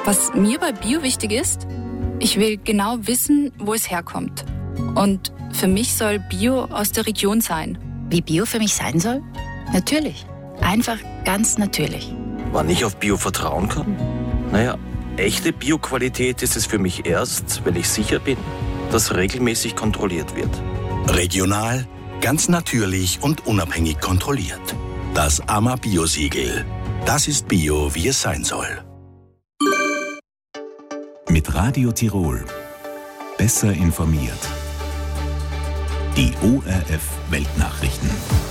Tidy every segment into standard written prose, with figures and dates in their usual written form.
Was mir bei Bio wichtig ist, ich will genau wissen, wo es herkommt. Und für mich soll Bio aus der Region sein. Wie Bio für mich sein soll? Natürlich. Einfach ganz natürlich. Wann ich auf Bio vertrauen kann? Naja, echte Bio-Qualität ist es für mich erst, wenn ich sicher bin, dass regelmäßig kontrolliert wird. Regional, ganz natürlich und unabhängig kontrolliert. Das AMA Bio-Siegel. Das ist Bio, wie es sein soll. Mit Radio Tirol. Besser informiert. Die ORF Weltnachrichten.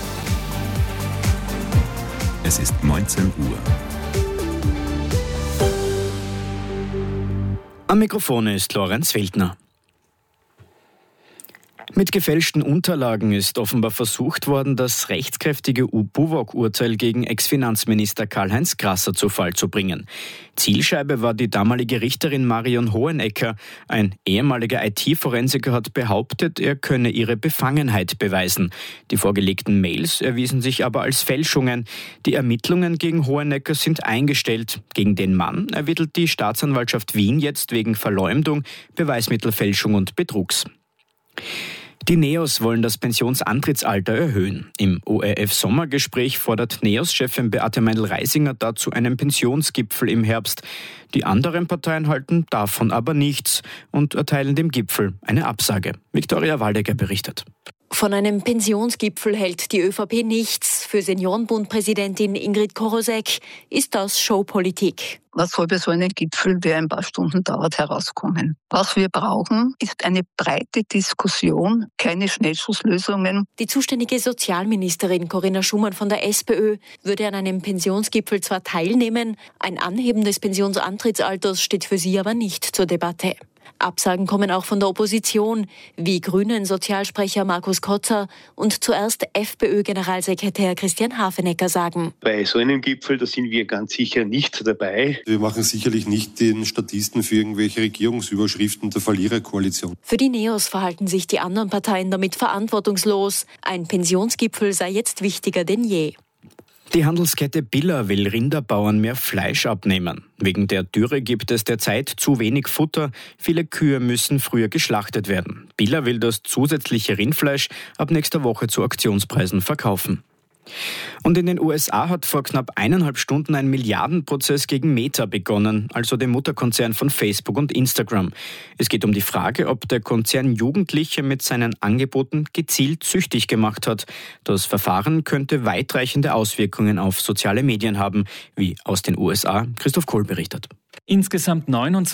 Es ist 19 Uhr. Am Mikrofon ist Lorenz Weltner. Mit gefälschten Unterlagen ist offenbar versucht worden, das rechtskräftige U-Buwok-Urteil gegen Ex-Finanzminister Karl-Heinz Grasser zu Fall zu bringen. Zielscheibe war die damalige Richterin Marion Hohenecker. Ein ehemaliger IT-Forensiker hat behauptet, er könne ihre Befangenheit beweisen. Die vorgelegten Mails erwiesen sich aber als Fälschungen. Die Ermittlungen gegen Hohenecker sind eingestellt. Gegen den Mann ermittelt die Staatsanwaltschaft Wien jetzt wegen Verleumdung, Beweismittelfälschung und Betrugs. Die NEOS wollen das Pensionsantrittsalter erhöhen. Im ORF-Sommergespräch fordert NEOS-Chefin Beate Meindl-Reisinger dazu einen Pensionsgipfel im Herbst. Die anderen Parteien halten davon aber nichts und erteilen dem Gipfel eine Absage. Viktoria Waldecker berichtet. Von einem Pensionsgipfel hält die ÖVP nichts. Für Seniorenbund-Präsidentin Ingrid Korosek ist das Showpolitik. Was soll bei so einem Gipfel, der ein paar Stunden dauert, herauskommen? Was wir brauchen, ist eine breite Diskussion, keine Schnellschusslösungen. Die zuständige Sozialministerin Corinna Schumann von der SPÖ würde an einem Pensionsgipfel zwar teilnehmen, ein Anheben des Pensionsantrittsalters steht für sie aber nicht zur Debatte. Absagen kommen auch von der Opposition, wie Grünen-Sozialsprecher Markus Kotzer und zuerst FPÖ-Generalsekretär Christian Hafenecker sagen. Bei so einem Gipfel, da sind wir ganz sicher nicht dabei. Wir machen sicherlich nicht den Statisten für irgendwelche Regierungsüberschriften der Verliererkoalition. Für die NEOS verhalten sich die anderen Parteien damit verantwortungslos. Ein Pensionsgipfel sei jetzt wichtiger denn je. Die Handelskette Billa will Rinderbauern mehr Fleisch abnehmen. Wegen der Dürre gibt es derzeit zu wenig Futter. Viele Kühe müssen früher geschlachtet werden. Billa will das zusätzliche Rindfleisch ab nächster Woche zu Aktionspreisen verkaufen. Und in den USA hat vor knapp 1,5 Stunden ein Milliardenprozess gegen Meta begonnen, also dem Mutterkonzern von Facebook und Instagram. Es geht um die Frage, ob der Konzern Jugendliche mit seinen Angeboten gezielt süchtig gemacht hat. Das Verfahren könnte weitreichende Auswirkungen auf soziale Medien haben, wie aus den USA Christoph Kohl berichtet. Insgesamt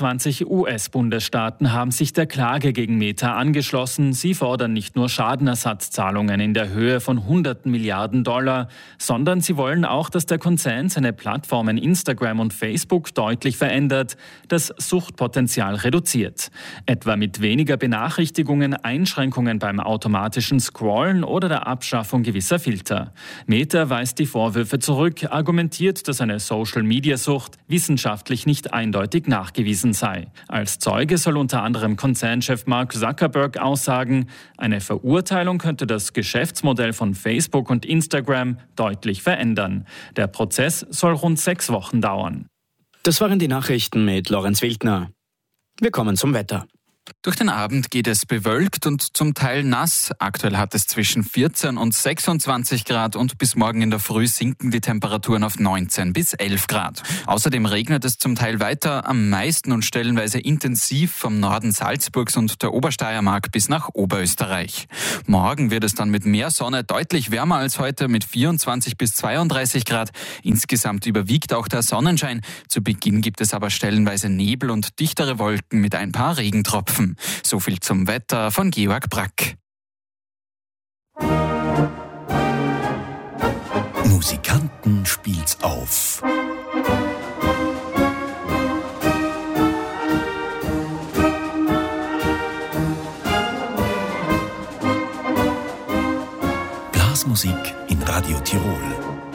29 US-Bundesstaaten haben sich der Klage gegen Meta angeschlossen. Sie fordern nicht nur Schadenersatzzahlungen in der Höhe von hunderten Milliarden $, sondern sie wollen auch, dass der Konzern seine Plattformen Instagram und Facebook deutlich verändert, das Suchtpotenzial reduziert. Etwa mit weniger Benachrichtigungen, Einschränkungen beim automatischen Scrollen oder der Abschaffung gewisser Filter. Meta weist die Vorwürfe zurück, argumentiert, dass eine Social-Media-Sucht wissenschaftlich nicht eindeutig nachgewiesen sei. Als Zeuge soll unter anderem Konzernchef Mark Zuckerberg aussagen, eine Verurteilung könnte das Geschäftsmodell von Facebook und Instagram deutlich verändern. Der Prozess soll rund 6 Wochen dauern. Das waren die Nachrichten mit Lorenz Weltner. Wir kommen zum Wetter. Durch den Abend geht es bewölkt und zum Teil nass. Aktuell hat es zwischen 14 und 26 Grad und bis morgen in der Früh sinken die Temperaturen auf 19 bis 11 Grad. Außerdem regnet es zum Teil weiter, am meisten und stellenweise intensiv vom Norden Salzburgs und der Obersteiermark bis nach Oberösterreich. Morgen wird es dann mit mehr Sonne deutlich wärmer als heute mit 24 bis 32 Grad. Insgesamt überwiegt auch der Sonnenschein. Zu Beginn gibt es aber stellenweise Nebel und dichtere Wolken mit ein paar Regentropfen. So viel zum Wetter von Georg Brack. Musikanten spielt's auf. Blasmusik in Radio Tirol.